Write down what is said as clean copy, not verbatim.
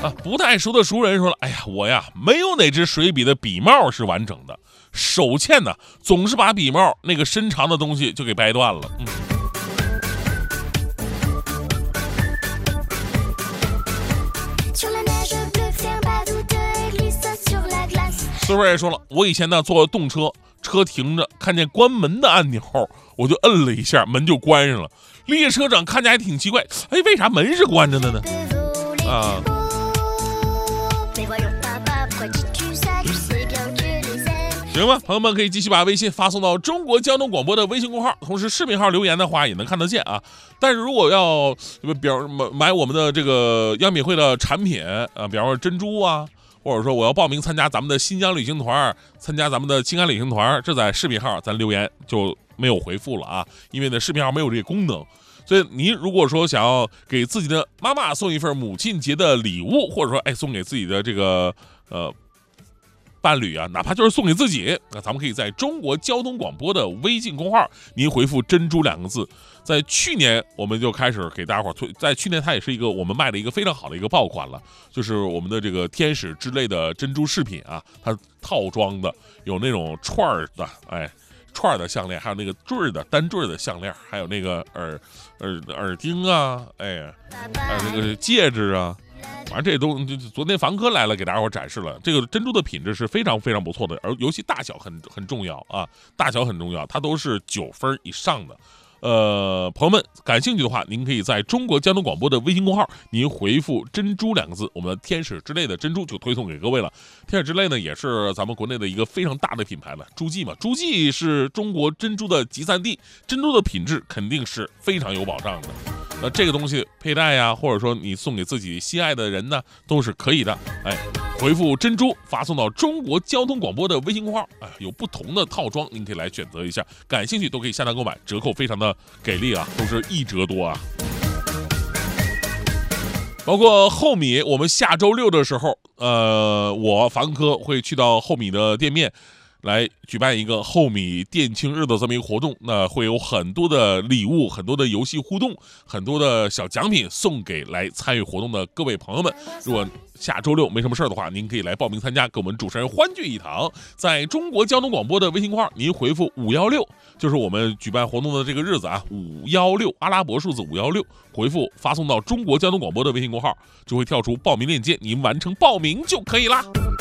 不太熟的熟人说了，哎呀，我呀没有哪支水笔的笔帽是完整的，手欠呢总是把笔帽那个伸长的东西就给掰断了。孙瑞也说了，我以前呢坐动车，车停着，看见关门的按钮，我就摁了一下，门就关上了。列车长看着还挺奇怪，哎，为啥门是关着的呢？行吧，朋友们可以继续把微信发送到中国交通广播的微信公号，同时视频号留言的话也能看得见啊。但是如果要买我们的这个央美会的产品啊，比方说珍珠啊，或者说我要报名参加咱们的新疆旅行团，参加咱们的青海旅行团，这在视频号咱留言就没有回复了啊，因为呢视频号没有这个功能。所以您如果说想要给自己的妈妈送一份母亲节的礼物，或者说送给自己的这个伴侣啊，哪怕就是送给自己，那咱们可以在中国交通广播的微信公号，您回复珍珠2个字。在去年我们就开始给大家伙推，在去年它也是一个我们卖的一个非常好的一个爆款了，就是我们的这个天使之类的珍珠饰品啊，它套装的，有那种串儿的，串的项链，还有那个单坠的项链，还有那个耳钉啊，还有那个戒指啊。反正这都昨天房科来了，给大家伙展示了这个珍珠的品质是非常非常不错的，而尤其大小很重要啊，大小很重要，它都是9分以上的。朋友们感兴趣的话，您可以在中国交通广播的微信公号，您回复珍珠2个字，我们的天使之类的珍珠就推送给各位了。天使之类呢也是咱们国内的一个非常大的品牌了，诸暨嘛，诸暨是中国珍珠的集散地，珍珠的品质肯定是非常有保障的。这个东西佩戴呀，或者说你送给自己心爱的人呢，都是可以的。回复珍珠发送到中国交通广播的微信公号，有不同的套装，您可以来选择一下，感兴趣都可以下单购买，折扣非常的给力啊，都是1折多啊。包括厚米，我们下周6的时候，我房科会去到厚米的店面，来举办一个厚米店庆日的这么一个活动，那会有很多的礼物，很多的游戏互动，很多的小奖品送给来参与活动的各位朋友们。如果下周6没什么事儿的话，您可以来报名参加，跟我们主持人欢聚一堂。在中国交通广播的微信公号，您回复516，就是我们举办活动的这个日子啊，516阿拉伯数字516，回复发送到中国交通广播的微信公号，就会跳出报名链接，您完成报名就可以啦。